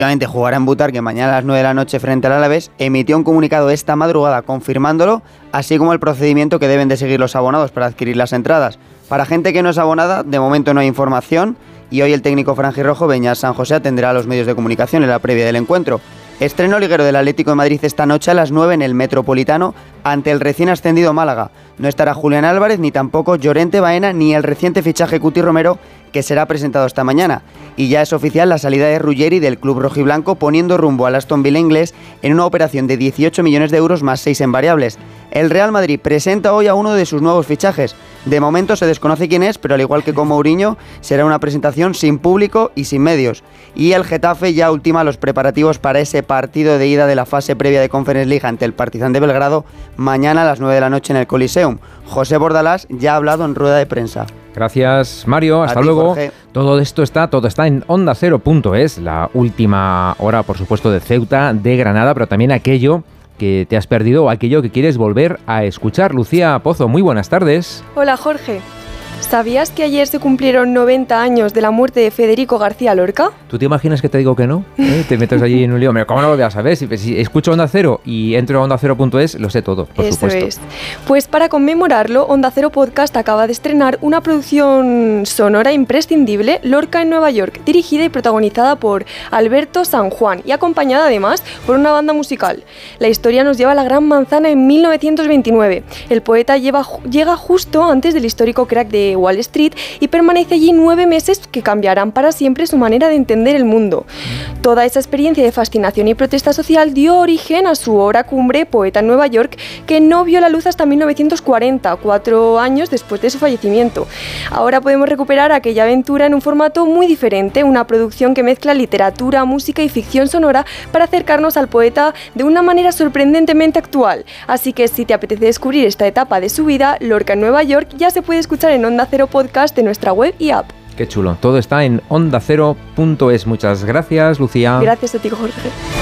Jugará en Butarque mañana a las 9 de la noche frente al Alavés, emitió un comunicado esta madrugada confirmándolo, así como el procedimiento que deben de seguir los abonados para adquirir las entradas. Para gente que no es abonada, de momento no hay información y hoy el técnico franjirrojo Beñat San José atenderá a los medios de comunicación en la previa del encuentro. Estreno liguero del Atlético de Madrid esta noche a las 9 en el Metropolitano ante el recién ascendido Málaga. No estará Julián Álvarez, ni tampoco Llorente Baena, ni el reciente fichaje Cuti Romero, que será presentado esta mañana. Y ya es oficial la salida de Ruggeri del club rojiblanco, poniendo rumbo al Aston Villa inglés en una operación de 18 millones de euros más 6 en variables. El Real Madrid presenta hoy a uno de sus nuevos fichajes. De momento se desconoce quién es, pero al igual que con Mourinho, será una presentación sin público y sin medios. Y el Getafe ya ultima los preparativos para ese partido de ida de la fase previa de Conference League ante el Partizan de Belgrado, mañana a las 9 de la noche en el Coliseum. José Bordalás ya ha hablado en rueda de prensa. Gracias, Mario. Hasta luego. Jorge. Todo está en OndaCero.es, la última hora, por supuesto, de Ceuta, de Granada, pero también aquello que te has perdido o aquello que quieres volver a escuchar. Lucía Pozo, muy buenas tardes. Hola, Jorge. ¿Sabías que ayer se cumplieron 90 años de la muerte de Federico García Lorca? ¿Tú te imaginas que te digo que no? Te metes allí en un lío. ¿Cómo no lo voy a saber? Si escucho Onda Cero y entro a OndaCero.es, lo sé todo, por supuesto. Eso es. Pues para conmemorarlo, Onda Cero Podcast acaba de estrenar una producción sonora imprescindible, Lorca en Nueva York, dirigida y protagonizada por Alberto San Juan y acompañada además por una banda musical. La historia nos lleva a la Gran Manzana en 1929. El poeta llega justo antes del histórico crack de Wall Street y permanece allí 9 meses que cambiarán para siempre su manera de entender el mundo. Toda esa experiencia de fascinación y protesta social dio origen a su obra cumbre, Poeta en Nueva York, que no vio la luz hasta 1940, 4 años después de su fallecimiento. Ahora podemos recuperar aquella aventura en un formato muy diferente, una producción que mezcla literatura, música y ficción sonora para acercarnos al poeta de una manera sorprendentemente actual. Así que si te apetece descubrir esta etapa de su vida, Lorca en Nueva York ya se puede escuchar en Onda Cero Podcast de nuestra web y app. Qué chulo. Todo está en OndaCero.es. Muchas gracias, Lucía. Gracias a ti, Jorge.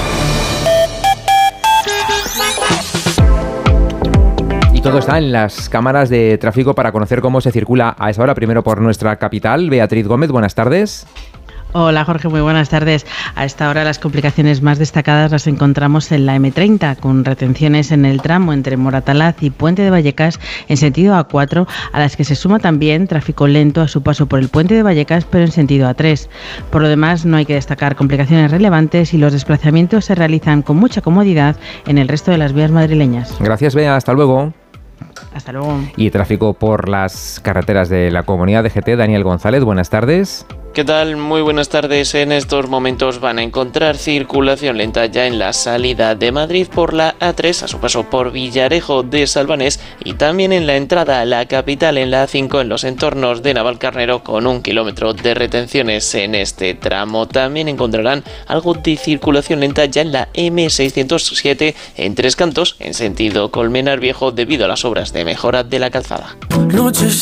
Y todo está en las cámaras de tráfico para conocer cómo se circula a esa hora. Primero por nuestra capital. Beatriz Gómez, buenas tardes. Hola Jorge, muy buenas tardes. A esta hora las complicaciones más destacadas las encontramos en la M30, con retenciones en el tramo entre Moratalaz y Puente de Vallecas en sentido A4, a las que se suma también tráfico lento a su paso por el Puente de Vallecas, pero en sentido A3. Por lo demás, no hay que destacar complicaciones relevantes y los desplazamientos se realizan con mucha comodidad en el resto de las vías madrileñas. Gracias, Bea. Hasta luego. Hasta luego. Y tráfico por las carreteras de la Comunidad de GT. Daniel González, buenas tardes. ¿Qué tal? Muy buenas tardes. En estos momentos van a encontrar circulación lenta ya en la salida de Madrid por la A3 a su paso por Villarejo de Salvanés y también en la entrada a la capital en la A5 en los entornos de Navalcarnero con 1 kilómetro de retenciones en este tramo. También encontrarán algo de circulación lenta ya en la M607 en Tres Cantos en sentido Colmenar Viejo debido a las obras de mejora de la calzada.